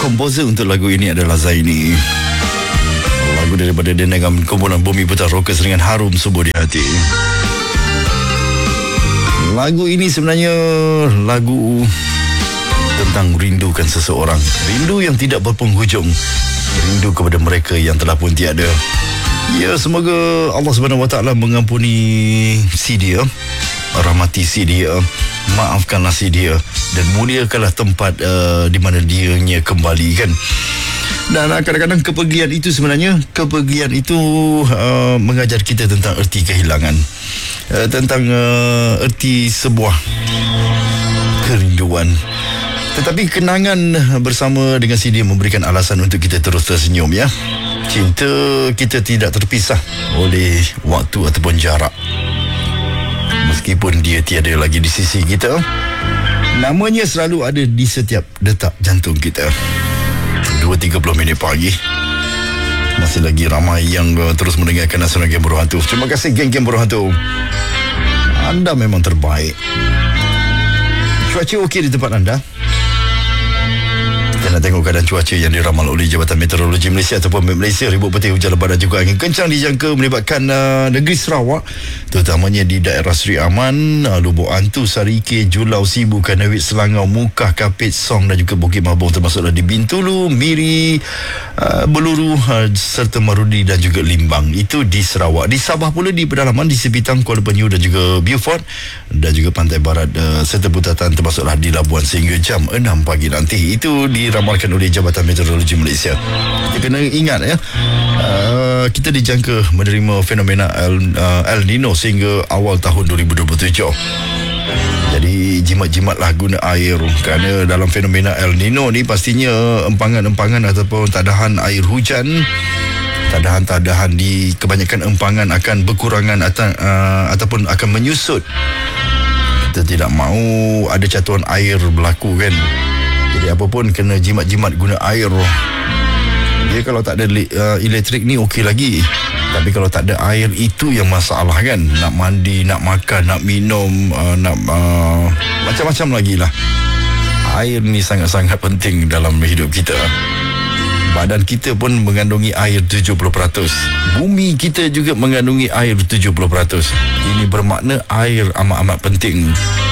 Komposer untuk lagu ini adalah Zaini. Lagu daripada dia dengan kumpulan Bumi Putar Rockers dengan Harum Subuh di Hati. Lagu ini sebenarnya lagu tentang rindukan seseorang. Rindu yang tidak berpenghujung. Rindu kepada mereka yang telah pun tiada. Ya, semoga Allah SWT mengampuni si dia, rahmati si dia, maafkanlah si dia, dan muliakanlah tempat di mana dianya kembali, kan. Dan kadang-kadang kepergian itu sebenarnya, kepergian itu mengajar kita tentang erti kehilangan, tentang erti sebuah kerinduan. Tetapi kenangan bersama dengan si dia memberikan alasan untuk kita terus tersenyum, ya. Cinta kita tidak terpisah oleh waktu ataupun jarak. Meskipun dia tiada lagi di sisi kita, namanya selalu ada di setiap detak jantung kita. 2.30 minit pagi. Masih lagi ramai yang terus mendengarkan nasional Geng Buruh Hantu. Terima kasih geng-geng Buruh Hantu. Anda memang terbaik. Cuaca okey di tempat anda? Kita nak tengok keadaan cuaca yang diramal oleh Jabatan Meteorologi Malaysia ataupun MET Malaysia. Ribut putih, hujan lebat dan juga angin kencang dijangka melibatkan negeri Sarawak, terutamanya di daerah Seri Aman, Lubuk Antu, Sarike, Julau, Sibu, Kanawit, Selangau, Mukah, Kapit, Song dan juga Bukit Mabung, termasuklah di Bintulu, Miri, Beluru serta Marudi dan juga Limbang. Itu di Sarawak. Di Sabah pula di pedalaman di Sipitang, Kuala Penyu dan juga Beaufort dan juga pantai barat serta Butatan, termasuklah di Labuan sehingga jam 6 pagi nanti. Itu diramalkan oleh Jabatan Meteorologi Malaysia. Kita kena ingat, ya, kita dijangka menerima fenomena El Nino sehingga awal tahun 2027. Jadi jimat-jimatlah guna air, kerana dalam fenomena El Nino ni pastinya empangan-empangan ataupun tadahan air hujan, tadahan-tadahan di kebanyakan empangan akan berkurangan ataupun akan menyusut. Kita tidak mahu ada catuan air berlaku, kan. Jadi apa pun kena jimat-jimat guna air. Dia kalau tak ada elektrik ni okey lagi, tapi kalau tak ada air itu yang masalah, kan. Nak mandi, nak makan, nak minum, nak macam-macam lagi lah. Air ni sangat-sangat penting dalam hidup kita. Badan kita pun mengandungi air 70%. Bumi kita juga mengandungi air 70%. Ini bermakna air amat-amat penting.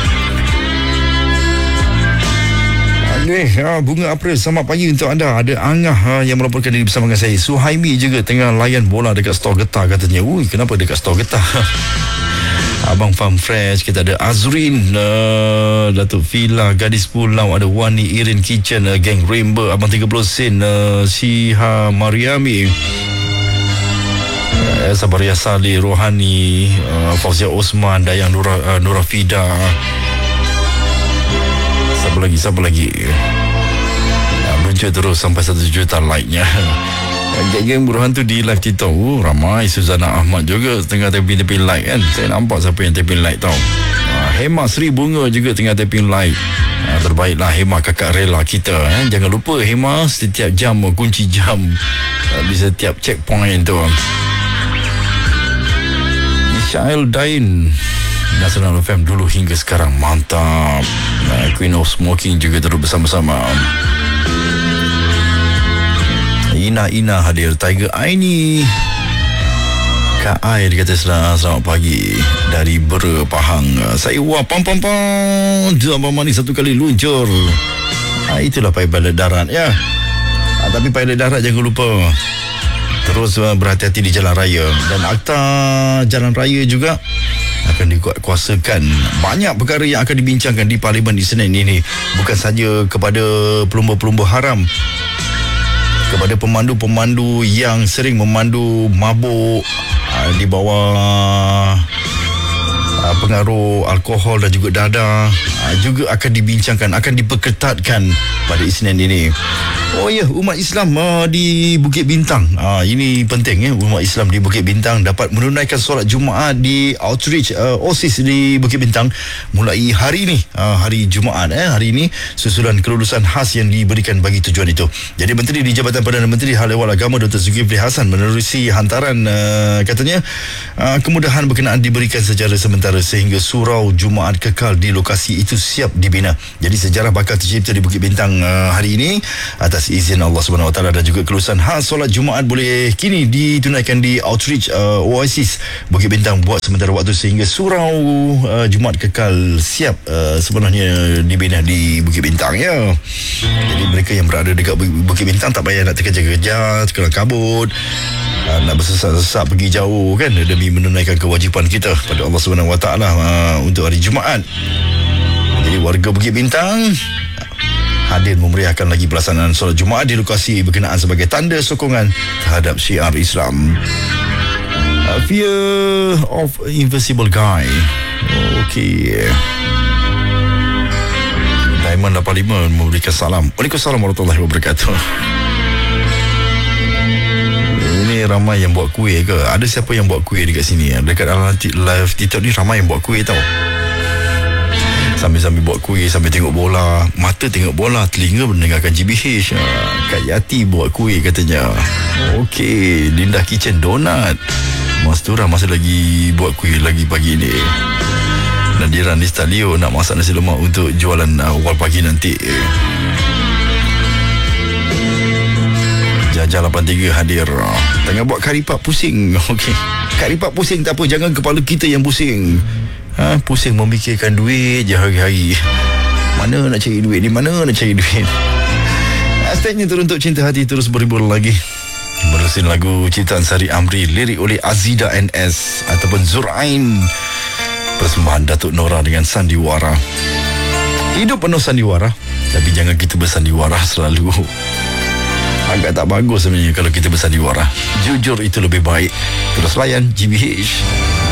Bunga April, selamat pagi untuk anda. Ada Angah yang melaporkan diri bersama dengan saya. Suhaimi juga tengah layan bola dekat stor Getah katanya. Ui, kenapa dekat stor Getah? Abang Farm Fresh. Kita ada Azrin, Datuk Fila, Gadis Pulau, ada Wani, Irin Kitchen, Geng Rainbow, Abang 30 Sen, Siha Mariami, Sabaria Saleh, Rohani, Fauzia Osman, Dayang Nura Fida. Siapa lagi? Muncul terus sampai 1 juta like-nya. Geng-geng Buruh Hantu di live TikTok. Ramai. Suzana Ahmad juga tengah taping like, kan. Saya nampak siapa yang taping like tau. Hema Sri Bunga juga tengah taping like. Terbaiklah Hema, kakak rela kita. Jangan lupa Hema, setiap jam kunci jam di setiap checkpoint tu. Isyail Dain, Nasional FM dulu hingga sekarang, mantap. Queen of Smoking juga terus bersama-sama. Ina hadir. Tiger Aini, Kak Ai dia kata selamat pagi dari Bera Pahang. Saya pam Abang Mani satu kali luncur. Itulah pilot darat, ya. Tapi pilot darat jangan lupa terus berhati-hati di jalan raya. Dan akta jalan raya juga akan dikuatkuasakan. Banyak perkara yang akan dibincangkan di Parlimen Isnin ini. Bukan saja kepada pelumba-pelumba haram, kepada pemandu-pemandu yang sering memandu mabuk di bawah pengaruh alkohol dan juga dadah, juga akan dibincangkan, akan diperketatkan pada Isnin ini. Oh ya, umat Islam di Bukit Bintang. Ini penting, ya. Umat Islam di Bukit Bintang dapat menunaikan solat Jumaat di Outreach OSIS di Bukit Bintang mulai hari ini, hari Jumaat, hari ini, susulan kelulusan khas yang diberikan bagi tujuan itu. Jadi Menteri di Jabatan Perdana Menteri Hal Ehwal Agama Dr. Zulkifli Hasan menerusi hantaran, katanya kemudahan berkenaan diberikan secara sementara sehingga surau Jumaat kekal di lokasi itu itu siap dibina. Jadi sejarah bakal tercipta di Bukit Bintang hari ini atas izin Allah Subhanahu Wa Taala, dan juga kelulusan khas solat Jumaat boleh kini ditunaikan di Outreach Oasis Bukit Bintang buat sementara waktu sehingga surau Jumaat kekal siap sebenarnya dibina di Bukit Bintang, ya. Jadi mereka yang berada dekat Bukit Bintang tak payah nak terkejar-kejar, terkelang kabut, nak bersesak-sesak pergi jauh kan, demi menunaikan kewajipan kita pada Allah Subhanahu Wa Taala untuk hari Jumaat. Jadi warga Bukit Bintang hadir memeriahkan lagi pelaksanaan solat Jumaat di lokasi berkenaan sebagai tanda sokongan terhadap syiar Islam. Fear of Invisible Guy. Okey. Diamond 85 memberikan salam. Waalaikumsalam warahmatullahi wabarakatuh. Ini ramai yang buat kuih ke? Ada siapa yang buat kuih dekat sini? Dekat dalam live TikTok ni ramai yang buat kuih tau. Sambil-sambil buat kuih, sambil tengok bola. Mata tengok bola, telinga mendengarkan GBH. Kak Yati buat kuih katanya. Okey, Linda Kitchen Donut. Mastura masih lagi buat kuih lagi pagi ni. Nadira Nistalio nak masak nasi lemak untuk jualan awal pagi nanti. Jajah 83 hadir. Tengah buat karipak pusing. Okey, karipak pusing tak apa, jangan kepala kita yang pusing. Pusing memikirkan duit je hari-hari. Mana nak cari duit ni, mana nak cari duit. Hashtagnya teruntuk cinta hati terus berhibur lagi. Berusin lagu ciptaan Sari Amri, lirik oleh Azida NS ataupun Zurain. Persembahan Datuk Nora dengan sandiwara. Hidup penuh sandiwara, tapi jangan kita bersandiwara selalu. Agak tak bagus sebenarnya kalau kita bersandiwara. Jujur itu lebih baik. Terus layan GBH.